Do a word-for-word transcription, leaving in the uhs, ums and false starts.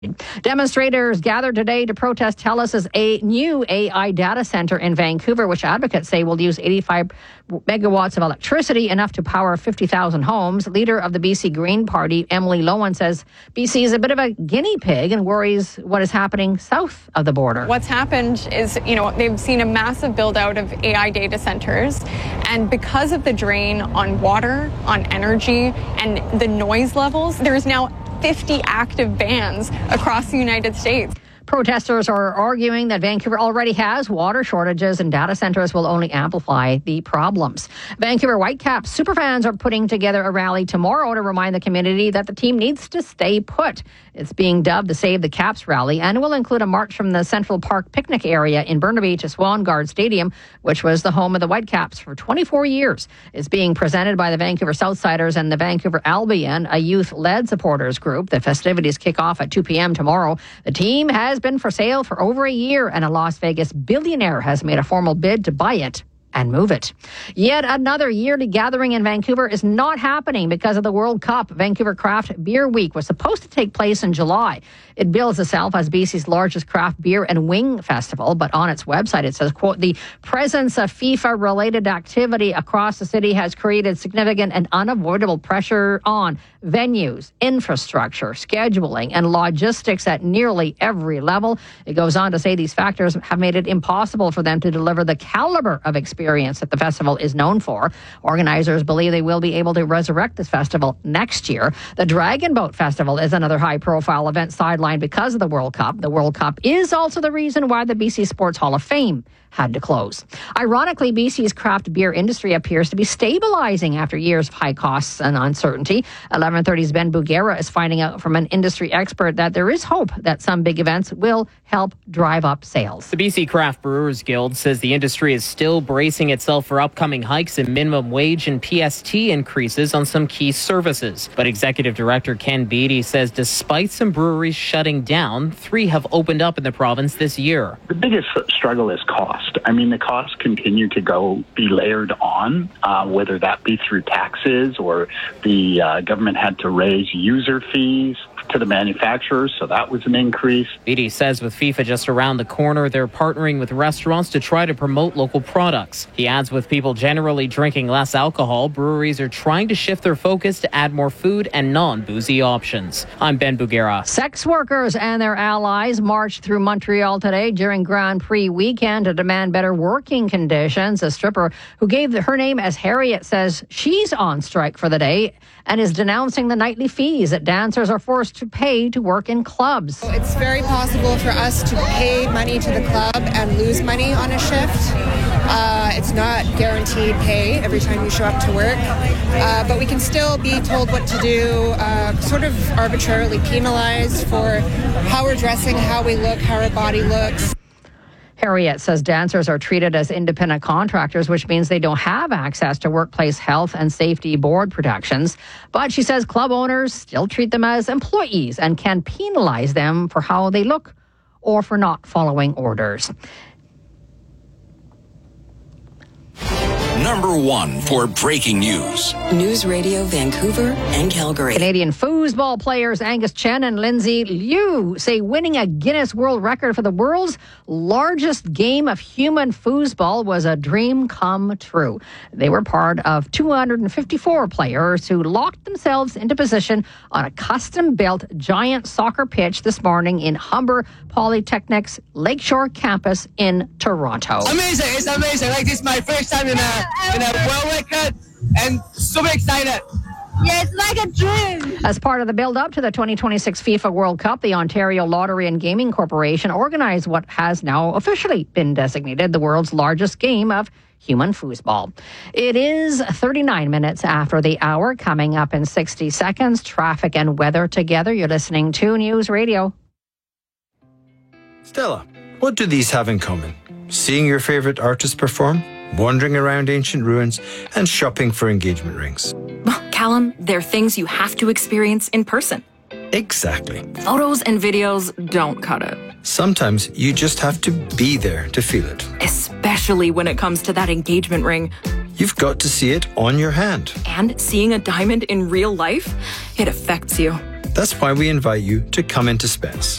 Demonstrators gathered today to protest TELUS's a new A I data center in Vancouver, which advocates say will use eighty-five megawatts of electricity, enough to power fifty thousand homes. Leader of the B C Green Party, Emily Lowen, says B C is a bit of a guinea pig and worries what is happening south of the border. What's happened is, you know, they've seen a massive build out of A I data centers, and because of the drain on water, on energy, and the noise levels, there's now fifty active bans across the United States. Protesters are arguing that Vancouver already has water shortages and data centers will only amplify the problems. Vancouver Whitecaps superfans are putting together a rally tomorrow to remind the community that the team needs to stay put. It's being dubbed the Save the Caps rally and will include a march from the Central Park picnic area in Burnaby to Swangard Stadium, which was the home of the Whitecaps for twenty-four years. It's being presented by the Vancouver Southsiders and the Vancouver Albion, a youth-led supporters group. The festivities kick off at two p.m. tomorrow. The team has been for sale for over a year, and a Las Vegas billionaire has made a formal bid to buy it and move it. Yet another yearly gathering in Vancouver is not happening because of the World Cup. Vancouver Craft Beer Week was supposed to take place in July. It bills itself as B C's largest craft beer and wing festival, but on its website it says, quote, the presence of FIFA-related activity across the city has created significant and unavoidable pressure on venues, infrastructure, scheduling, and logistics at nearly every level. It goes on to say these factors have made it impossible for them to deliver the caliber of experience that the festival is known for. Organizers believe they will be able to resurrect this festival next year. The Dragon Boat Festival is another high-profile event sidelined because of the World Cup. The World Cup is also the reason why the B C Sports Hall of Fame had to close. Ironically, B C's craft beer industry appears to be stabilizing after years of high costs and uncertainty. eleven thirty's Ben Bugera is finding out from an industry expert that there is hope that some big events will help drive up sales. The B C Craft Brewers Guild says the industry is still bracing itself for upcoming hikes in minimum wage and P S T increases on some key services. But Executive Director Ken Beattie says despite some breweries shutting down, three have opened up in the province this year. The biggest struggle is cost. I mean, the costs continue to go be layered on, uh, whether that be through taxes or the uh, government had to raise user fees to the manufacturers, so that was an increase. Beattie says with FIFA just around the corner, they're partnering with restaurants to try to promote local products. He adds with people generally drinking less alcohol, breweries are trying to shift their focus to add more food and non-boozy options. I'm Ben Bugera. Sex workers and their allies marched through Montreal today during Grand Prix weekend to demand better working conditions. A stripper who gave her name as Harriet says she's on strike for the day and is denouncing the nightly fees that dancers are forced to pay to work in clubs. It's very possible for us to pay money to the club and lose money on a shift. Uh, it's not guaranteed pay every time you show up to work, uh, but we can still be told what to do, uh, sort of arbitrarily penalized for how we're dressing, how we look, how our body looks. Harriet says dancers are treated as independent contractors, which means they don't have access to workplace health and safety board protections. But she says club owners still treat them as employees and can penalize them for how they look or for not following orders. Number one for breaking news. News Radio Vancouver and Calgary. Canadian foosball players Angus Chen and Lindsay Liu say winning a Guinness World Record for the world's largest game of human foosball was a dream come true. They were part of two hundred fifty-four players who locked themselves into position on a custom-built giant soccer pitch this morning in Humber Polytechnic's Lakeshore campus in Toronto. Amazing, it's amazing. Like, this is my first time in a in a world record and super excited. Yeah, it's like a dream. As part of the build-up to the twenty twenty-six FIFA World Cup, the Ontario Lottery and Gaming Corporation organized what has now officially been designated the world's largest game of human foosball. It is thirty-nine minutes after the hour. Coming up in sixty seconds, traffic and weather together. You're listening to News Radio. Stella, what do these have in common? Seeing your favourite artist perform, wandering around ancient ruins, and shopping for engagement rings. Callum, they're things you have to experience in person. Exactly. Photos and videos don't cut it. Sometimes you just have to be there to feel it. Especially when it comes to that engagement ring. You've got to see it on your hand. And seeing a diamond in real life, it affects you. That's why we invite you to come into Spence.